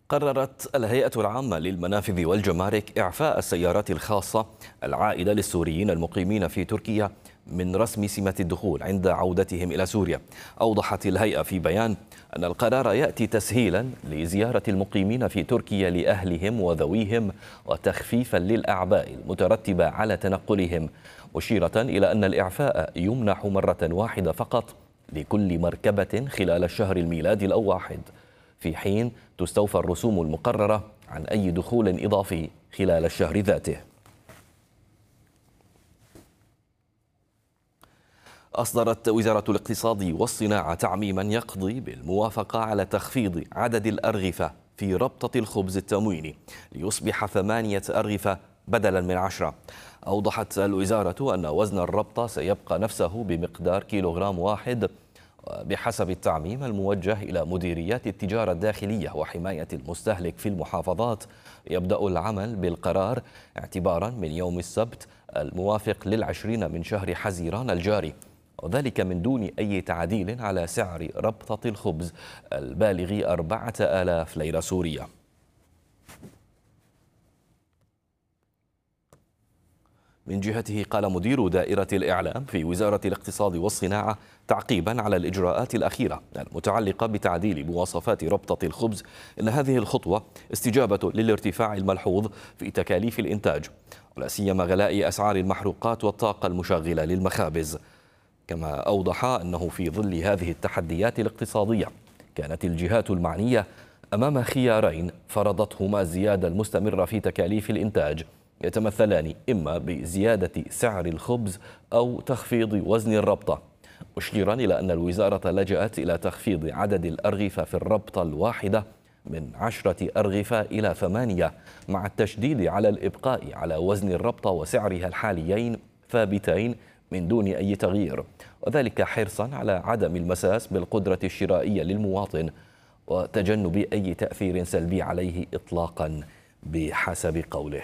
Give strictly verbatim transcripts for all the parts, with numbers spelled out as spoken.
قررت الهيئة العامة للمنافذ والجمارك إعفاء السيارات الخاصة العائدة للسوريين المقيمين في تركيا من رسم سمة الدخول عند عودتهم إلى سوريا. أوضحت الهيئة في بيان أن القرار يأتي تسهيلا لزيارة المقيمين في تركيا لأهلهم وذويهم وتخفيفا للأعباء المترتبة على تنقلهم، مشيرة إلى أن الإعفاء يمنح مرة واحدة فقط لكل مركبة خلال الشهر الميلادي الواحد، في حين تستوفى الرسوم المقررة عن أي دخول إضافي خلال الشهر ذاته. أصدرت وزارة الاقتصاد والصناعة تعميما يقضي بالموافقة على تخفيض عدد الأرغفة في ربطة الخبز التمويني ليصبح ثمانية أرغفة بدلا من عشرة. أوضحت الوزارة أن وزن الربطة سيبقى نفسه بمقدار كيلوغرام واحد بحسب التعميم الموجه إلى مديريات التجارة الداخلية وحماية المستهلك في المحافظات. يبدأ العمل بالقرار اعتبارا من يوم السبت الموافق للعشرين من شهر حزيران الجاري، وذلك من دون أي تعديل على سعر ربطة الخبز البالغ أربعة آلاف ليرة سورية. من جهته قال مدير دائرة الإعلام في وزارة الاقتصاد والصناعة تعقيبا على الإجراءات الأخيرة المتعلقة بتعديل مواصفات ربطة الخبز إن هذه الخطوة استجابة للارتفاع الملحوظ في تكاليف الإنتاج ولا سيما غلاء أسعار المحروقات والطاقة المشغلة للمخابز. كما أوضح أنه في ظل هذه التحديات الاقتصادية كانت الجهات المعنية أمام خيارين فرضتهما الزيادة المستمرة في تكاليف الإنتاج، يتمثلان إما بزيادة سعر الخبز أو تخفيض وزن الربطة، مشيرا إلى أن الوزارة لجأت إلى تخفيض عدد الأرغفة في الربطة الواحدة من عشرة أرغفة إلى ثمانية، مع التشديد على الإبقاء على وزن الربطة وسعرها الحاليين ثابتين من دون أي تغيير، وذلك حرصا على عدم المساس بالقدرة الشرائية للمواطن وتجنب أي تأثير سلبي عليه إطلاقا بحسب قوله.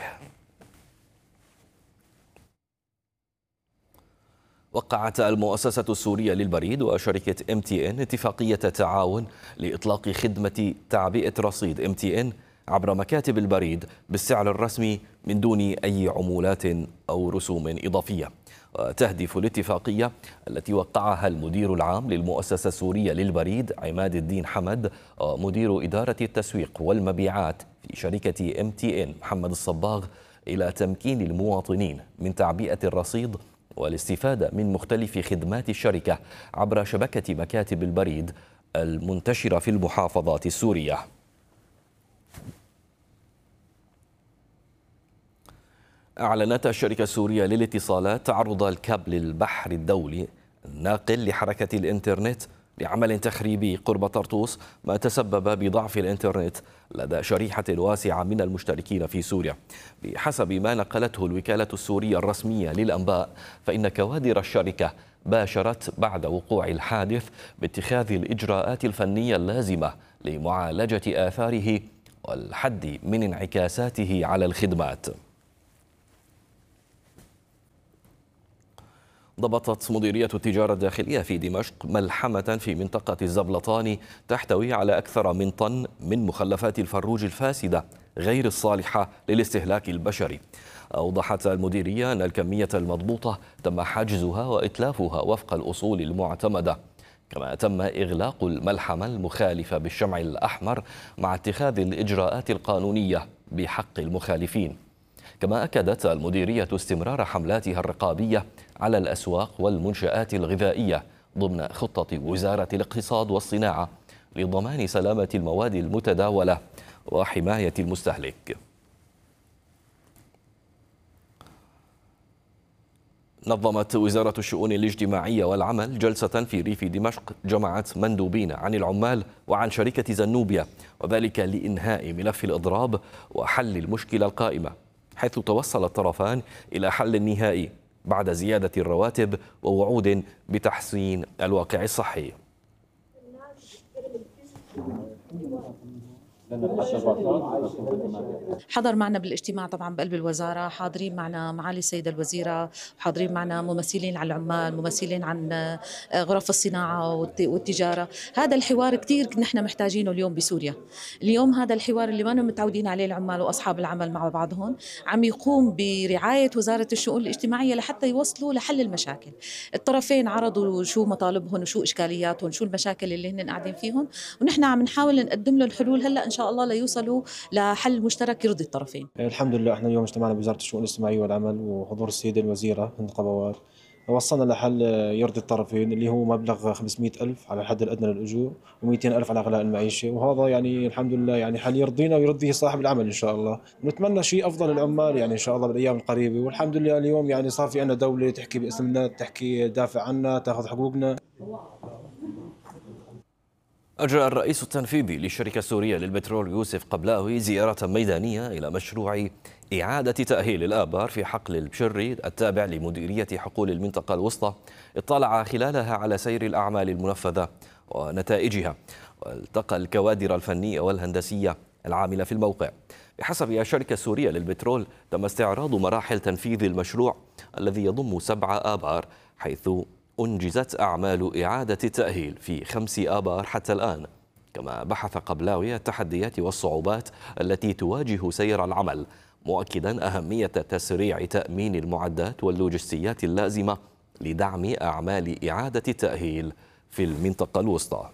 وقعت المؤسسة السورية للبريد وشركة إم تي إن اتفاقية تعاون لإطلاق خدمة تعبئة رصيد إم تي إن عبر مكاتب البريد بالسعر الرسمي من دون أي عمولات أو رسوم إضافية. وتهدف الاتفاقية التي وقعها المدير العام للمؤسسة السورية للبريد عماد الدين حمد ومدير إدارة التسويق والمبيعات في شركة إم تي إن محمد الصباغ إلى تمكين المواطنين من تعبئة الرصيد والاستفادة من مختلف خدمات الشركة عبر شبكة مكاتب البريد المنتشرة في المحافظات السورية. أعلنت الشركة السورية للاتصالات تعرض الكابل البحري الدولي الناقل لحركة الإنترنت لعمل تخريبي قرب طرطوس، ما تسبب بضعف الإنترنت لدى شريحة واسعة من المشتركين في سوريا. بحسب ما نقلته الوكالة السورية الرسمية للأنباء، فإن كوادر الشركة باشرت بعد وقوع الحادث باتخاذ الإجراءات الفنية اللازمة لمعالجة آثاره والحد من انعكاساته على الخدمات. ضبطت مديرية التجارة الداخلية في دمشق ملحمة في منطقة الزبلطاني تحتوي على أكثر من طن من مخلفات الفروج الفاسدة غير الصالحة للاستهلاك البشري. أوضحت المديرية أن الكمية المضبوطة تم حجزها وإتلافها وفق الأصول المعتمدة، كما تم إغلاق الملحمة المخالفة بالشمع الأحمر مع اتخاذ الإجراءات القانونية بحق المخالفين. كما أكدت المديرية استمرار حملاتها الرقابية على الأسواق والمنشآت الغذائية ضمن خطة وزارة الاقتصاد والصناعة لضمان سلامة المواد المتداولة وحماية المستهلك. نظمت وزارة الشؤون الاجتماعية والعمل جلسة في ريف دمشق جمعت مندوبين عن العمال وعن شركة زنوبيا، وذلك لإنهاء ملف الإضراب وحل المشكلة القائمة، حيث توصل الطرفان إلى حل نهائي بعد زيادة الرواتب ووعود بتحسين الواقع الصحي. حضر معنا بالاجتماع طبعا بقلب الوزارة، حاضرين معنا معالي السيدة الوزيرة، حاضرين معنا ممثلين عن العمال، ممثلين عن غرف الصناعة والتجارة. هذا الحوار كتير نحن محتاجينه اليوم بسوريا. اليوم هذا الحوار اللي ما متعودين عليه العمال وأصحاب العمل مع بعضهم عم يقوم برعاية وزارة الشؤون الاجتماعية لحتى يوصلوا لحل المشاكل. الطرفين عرضوا شو مطالبهم وشو إشكالياتهم، شو المشاكل اللي هن قاعدين فيهم، ونحن عم نحاول نقدم لهم حلول هلا إن شاء الله ليوصلوا لحل مشترك يرضي الطرفين. الحمد لله احنا اليوم اجتمعنا بوزارة الشؤون الاجتماعية والعمل وحضور السيدة الوزيرة هند قبوات، وصلنا لحل يرضي الطرفين اللي هو مبلغ خمسمئة ألف على الحد الأدنى للأجور ومئتين ألف على غلاء المعيشة، وهذا يعني الحمد لله يعني حل يرضينا ويرضي صاحب العمل إن شاء الله. نتمنى شيء أفضل للعمال يعني إن شاء الله بالأيام القريبة، والحمد لله اليوم يعني صار في عندنا دولة تحكي باسمنا، تحكي تدافع عنا، تأخذ حقوقنا. أجرى الرئيس التنفيذي للشركة السورية للبترول يوسف قبلاوي زيارة ميدانية إلى مشروع إعادة تأهيل الآبار في حقل البشري التابع لمديرية حقول المنطقة الوسطى. اطلع خلالها على سير الأعمال المنفذة ونتائجها، والتقى الكوادر الفنية والهندسية العاملة في الموقع. بحسب الشركة السورية للبترول تم استعراض مراحل تنفيذ المشروع الذي يضم سبع آبار، حيث أنجزت أعمال إعادة التأهيل في خمس آبار حتى الآن. كما بحث قبلاوي التحديات والصعوبات التي تواجه سير العمل، مؤكدا أهمية تسريع تأمين المعدات واللوجستيات اللازمة لدعم أعمال إعادة التأهيل في المنطقة الوسطى.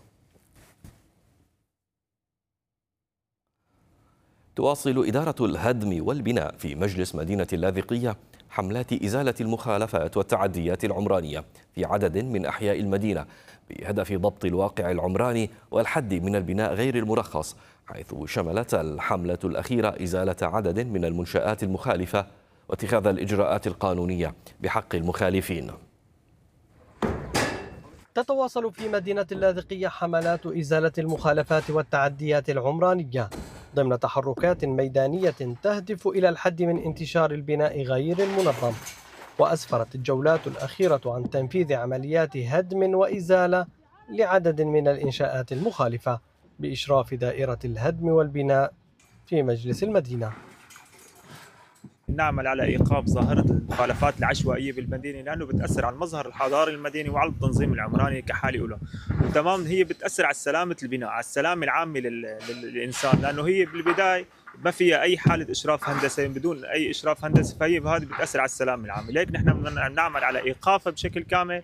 تواصل إدارة الهدم والبناء في مجلس مدينة اللاذقية حملات إزالة المخالفات والتعديات العمرانية في عدد من أحياء المدينة بهدف ضبط الواقع العمراني والحد من البناء غير المرخص، حيث شملت الحملة الأخيرة إزالة عدد من المنشآت المخالفة واتخاذ الإجراءات القانونية بحق المخالفين. تتواصل في مدينة اللاذقية حملات إزالة المخالفات والتعديات العمرانية ضمن تحركات ميدانية تهدف إلى الحد من انتشار البناء غير المنظم. وأسفرت الجولات الأخيرة عن تنفيذ عمليات هدم وإزالة لعدد من الإنشاءات المخالفة بإشراف دائرة الهدم والبناء في مجلس المدينة. نعمل على إيقاف ظاهرة المخالفات العشوائية بالمدينة، لأنه بتأثر على المظهر الحضاري المديني وعلى التنظيم العمراني كحالة له. وتمام هي بتأثر على سلامة البناء، على السلامة العامة للإنسان، لأنه هي بالبداية ما فيها أي حالة إشراف هندسي، بدون أي إشراف هندسي، فهي بهذه بتأثر على السلامة العامة، لذلك نحن نعمل على إيقافها بشكل كامل.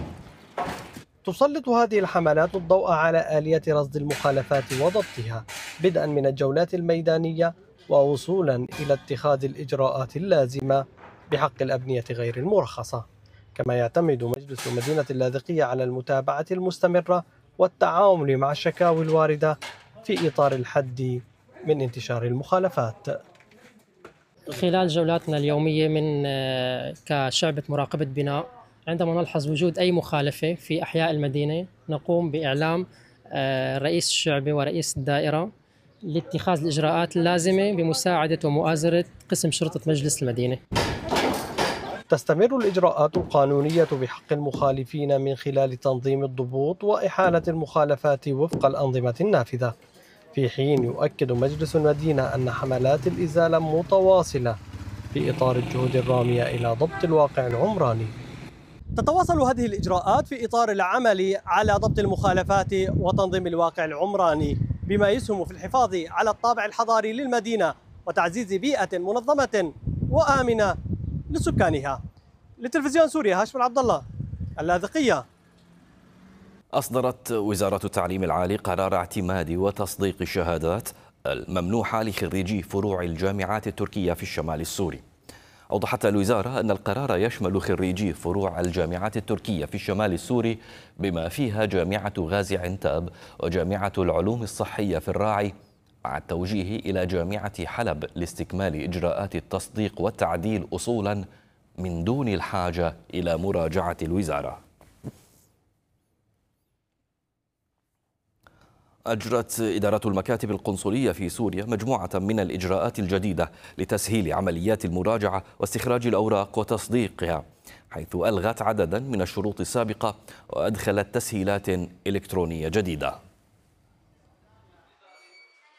تسلط هذه الحملات الضوء على آلية رصد المخالفات وضبطها، بدءا من الجولات الميدانية ووصولا إلى اتخاذ الإجراءات اللازمة بحق الأبنية غير المرخصة. كما يعتمد مجلس مدينة اللاذقية على المتابعة المستمرة والتعامل مع الشكاوي الواردة في إطار الحد من انتشار المخالفات. خلال جولاتنا اليومية من كشعبة مراقبة بناء، عندما نلحظ وجود أي مخالفة في أحياء المدينة نقوم بإعلام رئيس الشعبة ورئيس الدائرة لاتخاذ الإجراءات اللازمة بمساعدة ومؤازرة قسم شرطة مجلس المدينة. تستمر الإجراءات القانونية بحق المخالفين من خلال تنظيم الضبوط وإحالة المخالفات وفق الأنظمة النافذة، في حين يؤكد مجلس المدينة أن حملات الإزالة متواصلة في إطار الجهود الرامية إلى ضبط الواقع العمراني. تتواصل هذه الإجراءات في إطار العمل على ضبط المخالفات وتنظيم الواقع العمراني، بما يسهم في الحفاظ على الطابع الحضاري للمدينة وتعزيز بيئة منظمة وآمنة لسكانها. لتلفزيون سوريا، هاشم عبد الله، اللاذقية. أصدرت وزارة التعليم العالي قرار اعتماد وتصديق الشهادات الممنوحة لخريجي فروع الجامعات التركية في الشمال السوري. أوضحت الوزارة أن القرار يشمل خريجي فروع الجامعات التركية في الشمال السوري بما فيها جامعة غازي عنتاب وجامعة العلوم الصحية في الراعي، مع التوجيه إلى جامعة حلب لاستكمال إجراءات التصديق والتعديل أصولا من دون الحاجة إلى مراجعة الوزارة. أجرت إدارة المكاتب القنصلية في سوريا مجموعة من الإجراءات الجديدة لتسهيل عمليات المراجعة واستخراج الأوراق وتصديقها، حيث ألغت عددا من الشروط السابقة وأدخلت تسهيلات إلكترونية جديدة.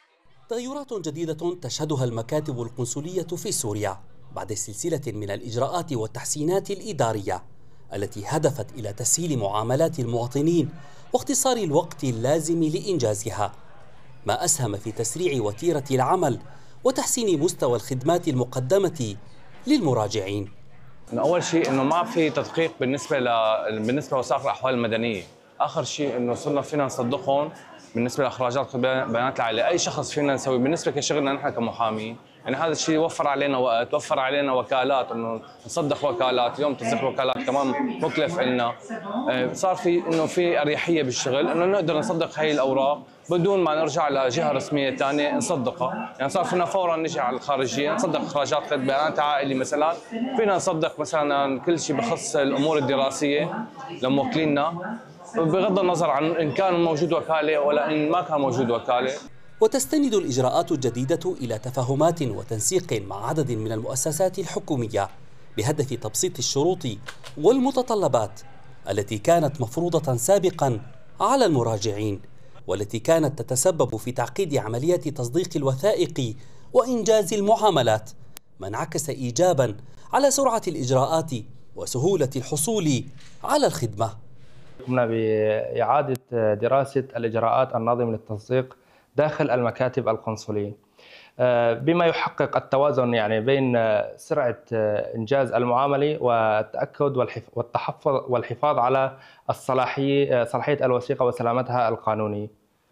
تغيرات جديدة تشهدها المكاتب القنصلية في سوريا بعد سلسلة من الإجراءات والتحسينات الإدارية التي هدفت إلى تسهيل معاملات المواطنين واختصار الوقت اللازم لإنجازها، ما أسهم في تسريع وتيرة العمل وتحسين مستوى الخدمات المقدمة للمراجعين. أول شيء إنه ما في تدقيق بالنسبة ل بالنسبة لوثائق الأحوال المدنية، آخر شيء إنه صرنا فينا نصدقهم بالنسبة لإخراجات بيانات العائلة، أي شخص فينا نسوي بالنسبة لشغلنا نحن كمحامين، يعني هذا الشيء وفر علينا وقت، وفر علينا وكالات إنه نصدق وكالات، اليوم تصديق الوكالات كمان مكلف لنا، صار في إنه في أريحية بالشغل إنه نقدر نصدق هاي الأوراق بدون ما نرجع لجهة رسمية ثانية نصدقها، يعني صار فينا فورا نجي على الخارجية نصدق إخراجات بيانات عائلي مثلا، فينا نصدق مثلا كل شيء بخص الأمور الدراسية لموكلينا بغض النظر عن إن كان موجود وكالة ولا إن ما كان موجود وكالة. وتستند الإجراءات الجديدة إلى تفاهمات وتنسيق مع عدد من المؤسسات الحكومية بهدف تبسيط الشروط والمتطلبات التي كانت مفروضة سابقا على المراجعين، والتي كانت تتسبب في تعقيد عمليات تصديق الوثائق وإنجاز المعاملات، ما انعكس إيجابا على سرعة الإجراءات وسهولة الحصول على الخدمة. قمنا بإعادة دراسة الإجراءات الناظمة للتصديق داخل المكاتب القنصلية بما يحقق التوازن يعني بين سرعة إنجاز المعاملة والتأكد والتحفظ والحفاظ على الصلاحية صلاحية الوثيقة وسلامتها القانونية.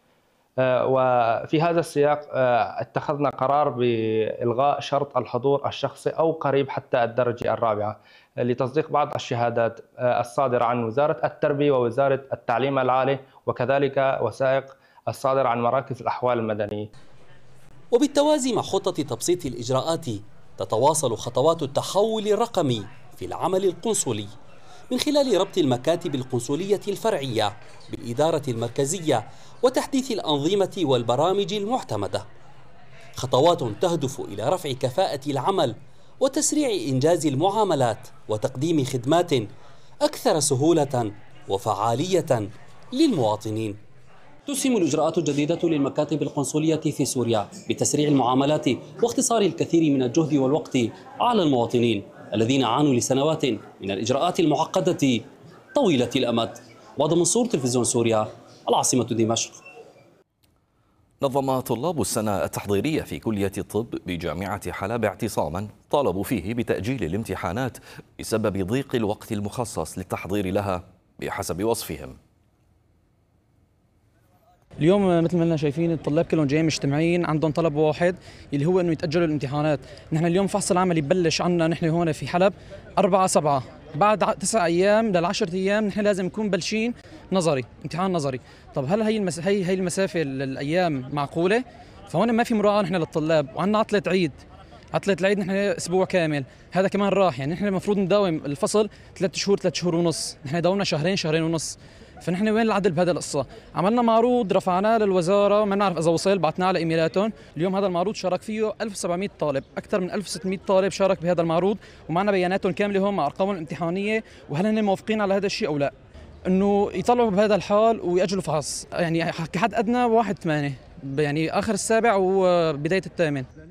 وفي هذا السياق اتخذنا قرار بإلغاء شرط الحضور الشخصي أو قريب حتى الدرجة الرابعة لتصديق بعض الشهادات الصادرة عن وزارة التربية ووزارة التعليم العالي، وكذلك وثائق الصادرة عن مراكز الأحوال المدنية. وبالتوازي مع خطة تبسيط الإجراءات تتواصل خطوات التحول الرقمي في العمل القنصلي من خلال ربط المكاتب القنصلية الفرعية بالإدارة المركزية وتحديث الأنظمة والبرامج المعتمدة، خطوات تهدف إلى رفع كفاءة العمل وتسريع إنجاز المعاملات وتقديم خدمات أكثر سهولة وفعالية للمواطنين. تسهم الإجراءات الجديدة للمكاتب القنصلية في سوريا بتسريع المعاملات واختصار الكثير من الجهد والوقت على المواطنين الذين عانوا لسنوات من الإجراءات المعقدة طويلة الأمد. وهذا منصور، تلفزيون سوريا، العاصمة دمشق. نظم طلاب السنة التحضيرية في كلية الطب بجامعة حلب اعتصاما طالبوا فيه بتأجيل الامتحانات بسبب ضيق الوقت المخصص للتحضير لها بحسب وصفهم. اليوم مثل ما لنا شايفين الطلاب كلهم جايين مجتمعين عندهم طلب واحد اللي هو انه يتاجلوا الامتحانات. نحن اليوم فحص العمل يبلش عنا نحن هون في حلب أربعة سبعة، بعد تسع ايام للعشرة ايام نحن لازم نكون بلشين نظري، امتحان نظري. طب هل هي المس... هي هي المسافه الايام معقوله؟ فهون ما في مراعاه نحن للطلاب، وعندنا عطله عيد، عطله العيد نحن اسبوع كامل، هذا كمان راح، يعني نحن المفروض نداوم الفصل ثلاث شهور ثلاث شهور ونص، نحن داومنا شهرين شهرين ونص. فنحن وين العدل بهذا القصه؟ عملنا معروض رفعناه للوزاره، ما نعرف اذا وصل، بعثناه على ايميلاتهم. اليوم هذا المعروض شارك فيه ألف وسبعمئة طالب، اكثر من ألف وستمئة طالب شارك بهذا المعروض، ومعنا بياناتهم كامله هون مع ارقامهم الامتحانيه، وهل هن موافقين على هذا الشيء او لا؟ انه يطلعوا بهذا الحال ويأجلوا فحص، يعني كحد ادنى واحد ثمانية، يعني اخر السابع وبدايه الثامن.